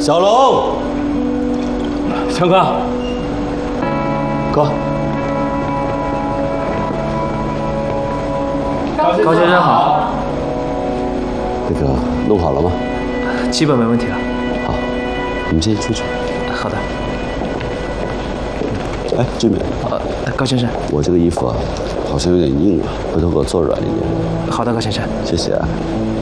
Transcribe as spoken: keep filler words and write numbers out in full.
小龙， 强哥， 哥， 高先生好。 那个弄好了吗？ 基本没问题了。 好，你们先出去。 好的。 哎，志敏， 呃，高先生， 我这个衣服啊，好像有点硬啊，回头给我做软一点。 好的，高先生。 谢谢啊。